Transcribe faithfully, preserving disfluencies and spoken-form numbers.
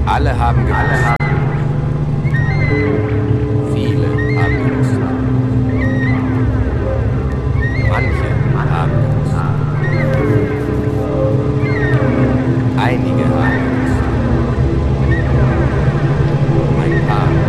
Alle haben gewusst. Viele haben gewusst. Manche haben gewusst. Einige haben gewusst. Ein paar.